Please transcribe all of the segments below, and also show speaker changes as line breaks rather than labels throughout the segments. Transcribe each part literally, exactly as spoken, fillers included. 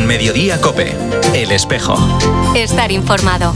En Mediodía COPE, El Espejo.
Estar informado.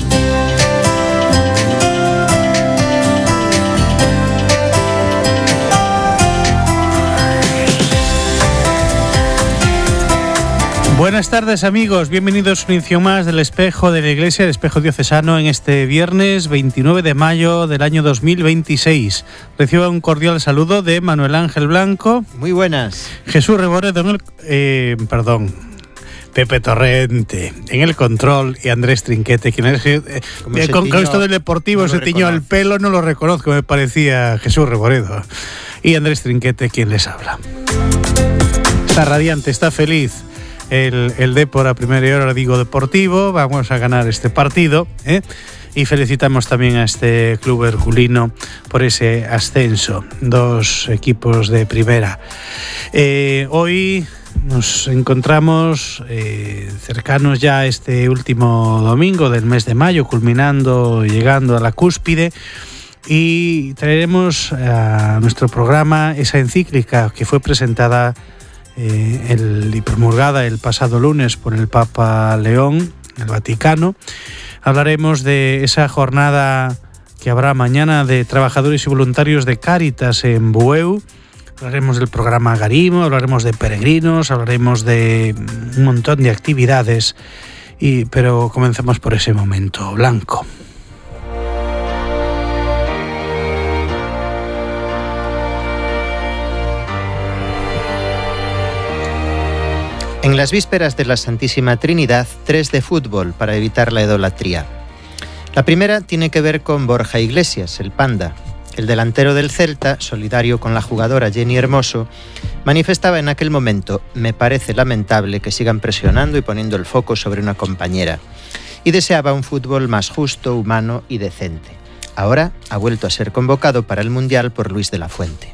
Buenas tardes, amigos, bienvenidos a una edición más del Espejo de la Iglesia, el Espejo Diocesano, en este viernes veintinueve de mayo del año dos mil veintiséis. Reciba un cordial saludo de Manuel Ángel Blanco.
Muy buenas.
Jesús Reboredo, en el, eh, perdón, Pepe Torrente en el control y Andrés Trinquete, quien es, eh, eh, con tiño, esto del deportivo no se tiñó el pelo, no lo reconozco, me parecía Jesús Reboredo. Y Andrés Trinquete, quien les habla. Está radiante, está feliz. El, el Depor a primera hora, digo deportivo, vamos a ganar este partido, ¿eh? Y felicitamos también a este club herculino por ese ascenso, dos equipos de primera. Eh, hoy nos encontramos eh, cercanos ya a este último domingo del mes de mayo, culminando y llegando a la cúspide, y traeremos a nuestro programa esa encíclica que fue presentada Eh, el, y promulgada el pasado lunes por el Papa León, el Vaticano. Hablaremos de esa jornada que habrá mañana de trabajadores y voluntarios de Cáritas en Bueu. Hablaremos del programa Garimo, hablaremos de peregrinos, hablaremos de un montón de actividades, y, pero comencemos por ese momento blanco.
En las vísperas de la Santísima Trinidad, tres de fútbol para evitar la idolatría. La primera tiene que ver con Borja Iglesias, el Panda. El delantero del Celta, solidario con la jugadora Jenny Hermoso, manifestaba en aquel momento: me parece lamentable que sigan presionando y poniendo el foco sobre una compañera. Y deseaba un fútbol más justo, humano y decente. Ahora ha vuelto a ser convocado para el Mundial por Luis de la Fuente.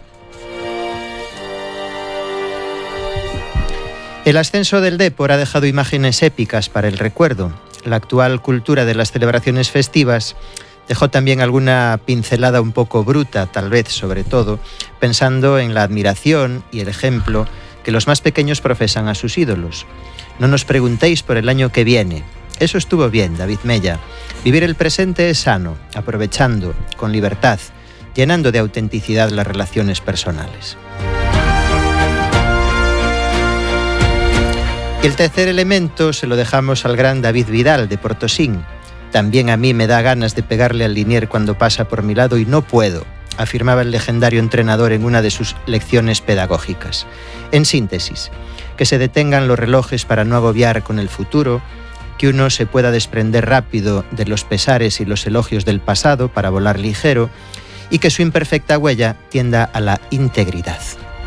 El ascenso del Depor ha dejado imágenes épicas para el recuerdo. La actual cultura de las celebraciones festivas dejó también alguna pincelada un poco bruta, tal vez, sobre todo, pensando en la admiración y el ejemplo que los más pequeños profesan a sus ídolos. No nos preguntéis por el año que viene. Eso estuvo bien, David Mella. Vivir el presente es sano, aprovechando, con libertad, llenando de autenticidad las relaciones personales. El tercer elemento se lo dejamos al gran David Vidal, de Portosín. También a mí me da ganas de pegarle al linier cuando pasa por mi lado y no puedo, afirmaba el legendario entrenador en una de sus lecciones pedagógicas. En síntesis, que se detengan los relojes para no agobiar con el futuro, que uno se pueda desprender rápido de los pesares y los elogios del pasado para volar ligero, y que su imperfecta huella tienda a la integridad.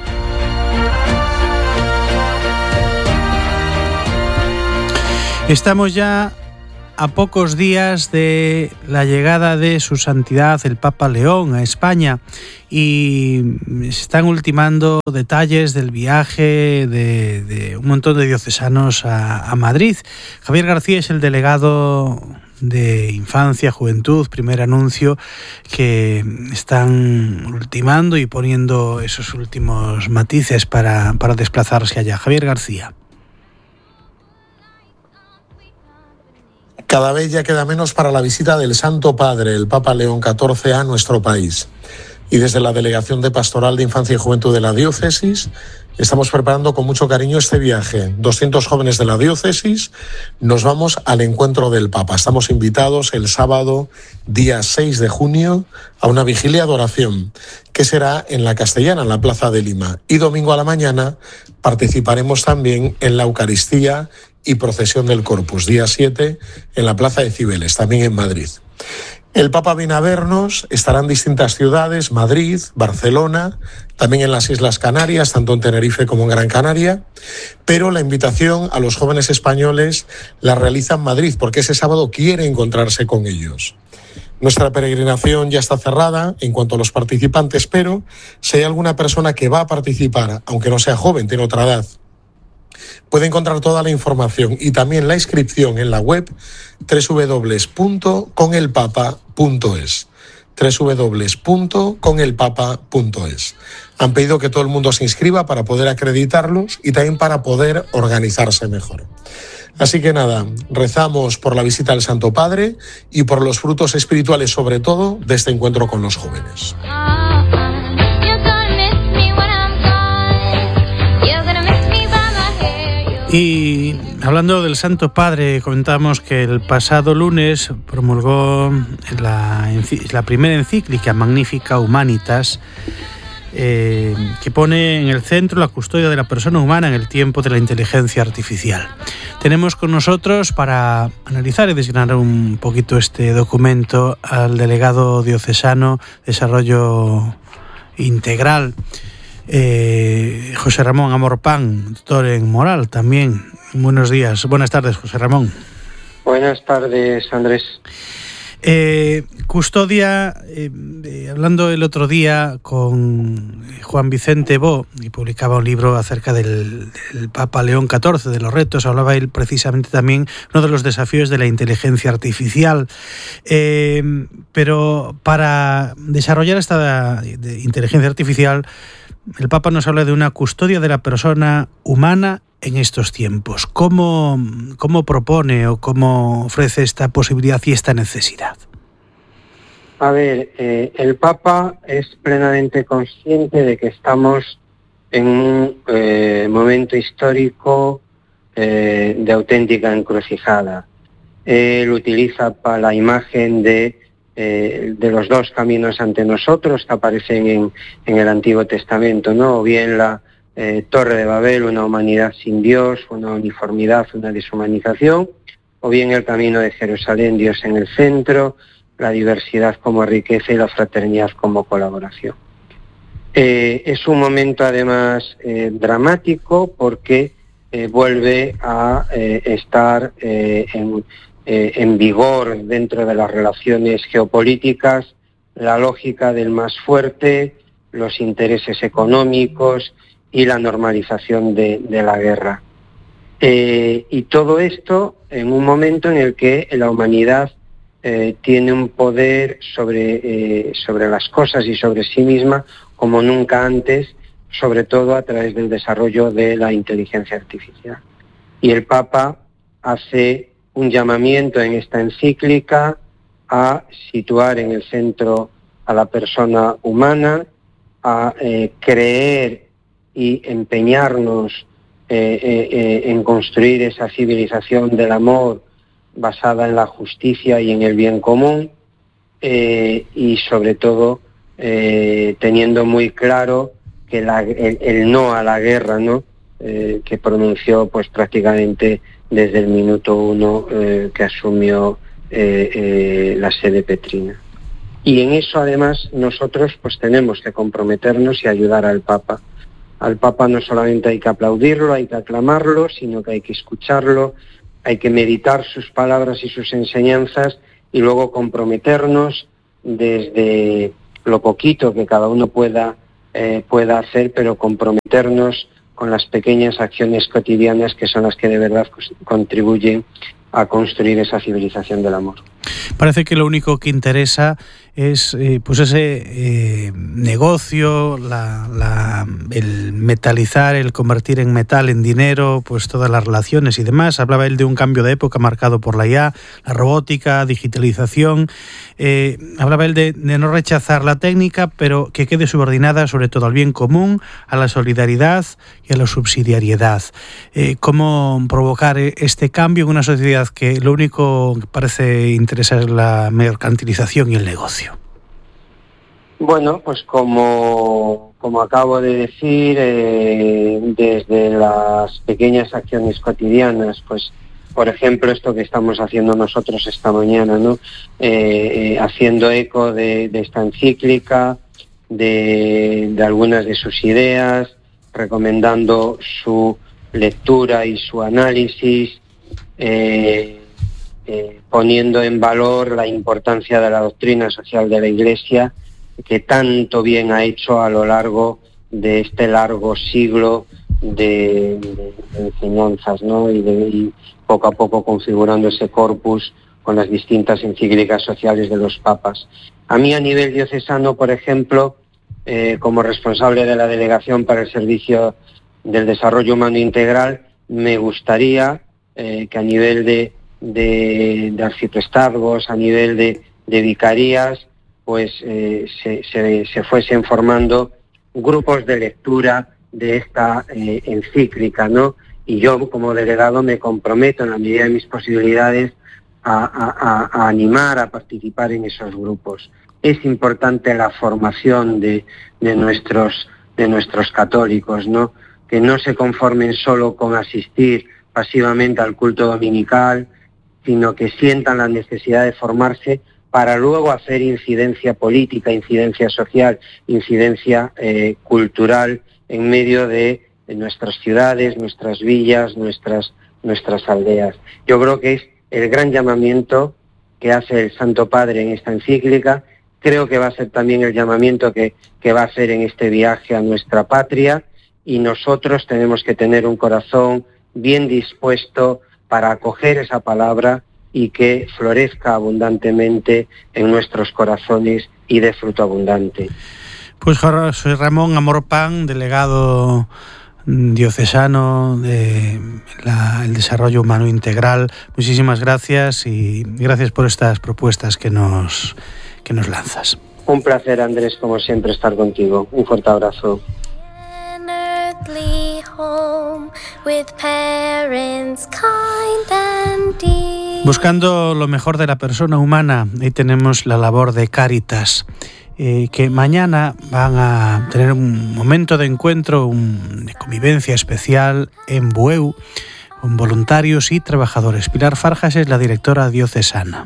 Estamos ya a pocos días de la llegada de su santidad el Papa León a España, y se están ultimando detalles del viaje de, de un montón de diocesanos a, a Madrid. Javier García es el delegado de Infancia, Juventud, primer anuncio, que están ultimando y poniendo esos últimos matices para, para desplazarse allá. Javier García.
Cada vez ya queda menos para la visita del Santo Padre, el Papa León catorce, a nuestro país. Y desde la Delegación de Pastoral de Infancia y Juventud de la Diócesis estamos preparando con mucho cariño este viaje. doscientos jóvenes de la Diócesis nos vamos al encuentro del Papa. Estamos invitados el sábado, día seis de junio, a una vigilia de oración que será en la Castellana, en la Plaza de Lima. Y domingo a la mañana participaremos también en la Eucaristía y procesión del Corpus, día siete, en la Plaza de Cibeles, también en Madrid. El Papa viene a vernos, estará en distintas ciudades, Madrid, Barcelona, también en las Islas Canarias, tanto en Tenerife como en Gran Canaria, pero la invitación a los jóvenes españoles la realiza en Madrid, porque ese sábado quiere encontrarse con ellos. Nuestra peregrinación ya está cerrada en cuanto a los participantes, pero si hay alguna persona que va a participar, aunque no sea joven, tiene otra edad, puede encontrar toda la información y también la inscripción en la web doble u doble u doble u punto con el papa punto es. doble u doble u doble u punto con el papa punto es. Han pedido que todo el mundo se inscriba para poder acreditarlos y también para poder organizarse mejor. Así que nada, rezamos por la visita del Santo Padre y por los frutos espirituales, sobre todo, de este encuentro con los jóvenes.
Y hablando del Santo Padre, comentamos que el pasado lunes promulgó la, la primera encíclica Magnificat Humanitas, eh, que pone en el centro la custodia de la persona humana en el tiempo de la inteligencia artificial. Tenemos con nosotros, para analizar y desgranar un poquito este documento, al delegado diocesano de Desarrollo Integral, Eh, José Ramón Amorpán, doctor en moral también. Buenos días, buenas tardes, José Ramón.
Buenas tardes, Andrés.
Eh, custodia, eh, eh, hablando el otro día con Juan Vicente Bo, y publicaba un libro acerca del, del Papa León catorce, de los retos, hablaba él precisamente también uno de los desafíos de la inteligencia artificial. Eh, pero para desarrollar esta de inteligencia artificial, el Papa nos habla de una custodia de la persona humana en estos tiempos. ¿Cómo, cómo propone o cómo ofrece esta posibilidad y esta necesidad?
A ver, eh, el Papa es plenamente consciente de que estamos en un eh, momento histórico eh, de auténtica encrucijada. Él utiliza para la imagen de Eh, de los dos caminos ante nosotros que aparecen en, en el Antiguo Testamento, ¿no? O bien la eh, Torre de Babel, una humanidad sin Dios, una uniformidad, una deshumanización, o bien el camino de Jerusalén, Dios en el centro, la diversidad como riqueza y la fraternidad como colaboración. Eh, es un momento además eh, dramático porque eh, vuelve a eh, estar eh, en Eh, en vigor dentro de las relaciones geopolíticas, la lógica del más fuerte, los intereses económicos y la normalización de, de la guerra. Eh, y todo esto en un momento en el que la humanidad eh, tiene un poder sobre, eh, sobre las cosas y sobre sí misma como nunca antes, sobre todo a través del desarrollo de la inteligencia artificial. Y el Papa hace un llamamiento en esta encíclica a situar en el centro a la persona humana, a eh, creer y empeñarnos eh, eh, en construir esa civilización del amor basada en la justicia y en el bien común, eh, y sobre todo eh, teniendo muy claro que la, el, el no a la guerra, ¿no? Eh, que pronunció pues prácticamente desde el minuto uno eh, que asumió eh, eh, la sede petrina. Y en eso además nosotros pues tenemos que comprometernos y ayudar al Papa. Al Papa no solamente hay que aplaudirlo, hay que aclamarlo, sino que hay que escucharlo, hay que meditar sus palabras y sus enseñanzas y luego comprometernos desde lo poquito que cada uno pueda, eh, pueda hacer, pero comprometernos con las pequeñas acciones cotidianas que son las que de verdad contribuyen a construir esa civilización del amor.
Parece que lo único que interesa es eh, pues ese eh, negocio, la, la, el metalizar, el convertir en metal, en dinero, pues todas las relaciones y demás. Hablaba él de un cambio de época marcado por la I A, la robótica, digitalización. Eh, hablaba él de, de no rechazar la técnica, pero que quede subordinada sobre todo al bien común, a la solidaridad y a la subsidiariedad. Eh, ¿Cómo provocar este cambio en una sociedad que lo único que parece interesar es la mercantilización y el negocio?
Bueno, pues como, como acabo de decir, eh, desde las pequeñas acciones cotidianas, pues por ejemplo esto que estamos haciendo nosotros esta mañana, ¿no? Eh, eh, haciendo eco de, de esta encíclica, de, de algunas de sus ideas, recomendando su lectura y su análisis, eh, eh, poniendo en valor la importancia de la doctrina social de la Iglesia, que tanto bien ha hecho a lo largo de este largo siglo de, de, de enseñanzas, ¿no? Y, de, y poco a poco configurando ese corpus con las distintas encíclicas sociales de los papas. A mí, a nivel diocesano, por ejemplo, eh, como responsable de la Delegación para el Servicio del Desarrollo Humano Integral, me gustaría eh, que a nivel de, de, de arciprestazgos, a nivel de, de vicarías, pues eh, se, se, se fuesen formando grupos de lectura de esta eh, encíclica, ¿no? Y yo, como delegado, me comprometo en la medida de mis posibilidades a, a, a animar, a participar en esos grupos. Es importante la formación de, de nuestros de nuestros católicos, ¿no? Que no se conformen solo con asistir pasivamente al culto dominical, sino que sientan la necesidad de formarse para luego hacer incidencia política, incidencia social, incidencia eh, cultural en medio de, de nuestras ciudades, nuestras villas, nuestras, nuestras aldeas. Yo creo que es el gran llamamiento que hace el Santo Padre en esta encíclica. Creo que va a ser también el llamamiento que, que va a hacer en este viaje a nuestra patria, y nosotros tenemos que tener un corazón bien dispuesto para acoger esa palabra y que florezca abundantemente en nuestros corazones y dé fruto abundante.
Pues soy Ramón Amorpan, delegado diocesano de la, el desarrollo humano integral. Muchísimas gracias y gracias por estas propuestas que nos, que nos lanzas.
Un placer, Andrés, como siempre, estar contigo. Un fuerte abrazo.
Buscando lo mejor de la persona humana, ahí tenemos la labor de Cáritas, eh, que mañana van a tener un momento de encuentro, un, de convivencia especial en Bueu, con voluntarios y trabajadores. Pilar Farjas es la directora diocesana.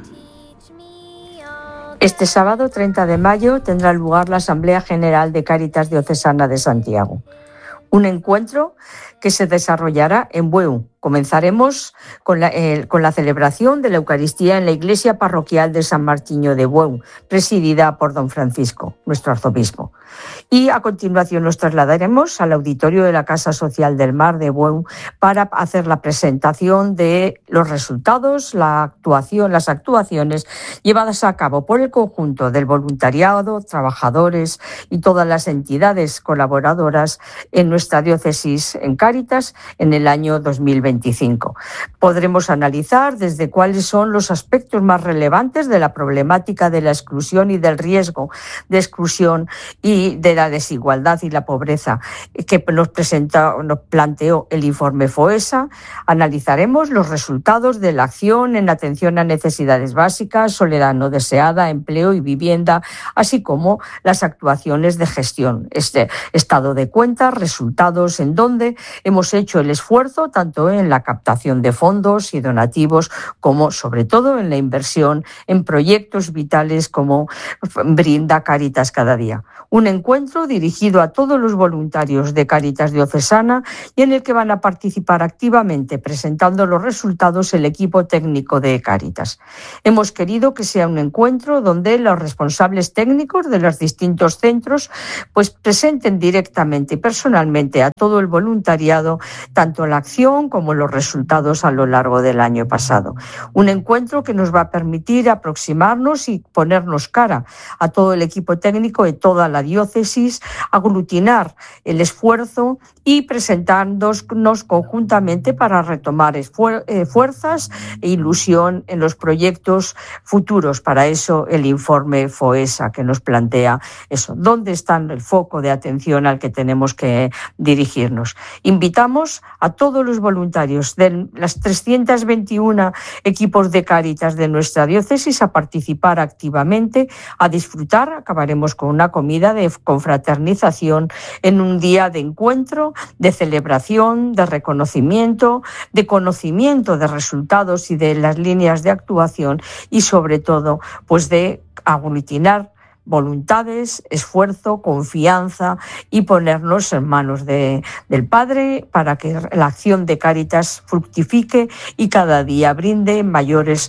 Este sábado, treinta de mayo, tendrá lugar la Asamblea General de Cáritas Diocesana de Santiago. Un encuentro que se desarrollará en Bueu. Comenzaremos con la, eh, con la celebración de la Eucaristía en la Iglesia Parroquial de San Martiño de Bueu, presidida por don Francisco, nuestro arzobispo. Y a continuación nos trasladaremos al auditorio de la Casa Social del Mar de Bueu para hacer la presentación de los resultados, la actuación, las actuaciones llevadas a cabo por el conjunto del voluntariado, trabajadores y todas las entidades colaboradoras en nuestra diócesis en Cáritas en el año dos mil veinticinco. Podremos analizar desde cuáles son los aspectos más relevantes de la problemática de la exclusión y del riesgo de exclusión y de la desigualdad y la pobreza que nos presenta, nos planteó el informe FOESA. Analizaremos los resultados de la acción en atención a necesidades básicas, soledad no deseada, empleo y vivienda, así como las actuaciones de gestión, este estado de cuenta, resultados en donde hemos hecho el esfuerzo tanto en la captación de fondos y donativos como sobre todo en la inversión en proyectos vitales como brinda Cáritas cada día. Un encuentro dirigido a todos los voluntarios de Cáritas Diocesana y en el que van a participar activamente presentando los resultados el equipo técnico de Cáritas. Hemos querido que sea un encuentro donde los responsables técnicos de los distintos centros pues presenten directamente y personalmente a todo el voluntariado tanto la acción como los resultados a lo largo del año pasado. Un encuentro que nos va a permitir aproximarnos y ponernos cara a todo el equipo técnico de toda la diócesis, aglutinar el esfuerzo y presentarnos conjuntamente para retomar esfuer- eh, fuerzas e ilusión en los proyectos futuros. Para eso el informe FOESA que nos plantea eso, dónde está el foco de atención al que tenemos que dirigirnos. Invitamos a todos los voluntarios de las trescientos veintiuno equipos de Cáritas de nuestra diócesis a participar activamente, a disfrutar. Acabaremos con una comida de confraternización en un día de encuentro, de celebración, de reconocimiento, de conocimiento de resultados y de las líneas de actuación y sobre todo pues de aglutinar voluntades, esfuerzo, confianza y ponernos en manos de, del Padre para que la acción de Cáritas fructifique y cada día brinde mayores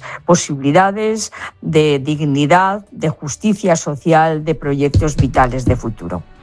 posibilidades de dignidad, de justicia social, de proyectos vitales de futuro.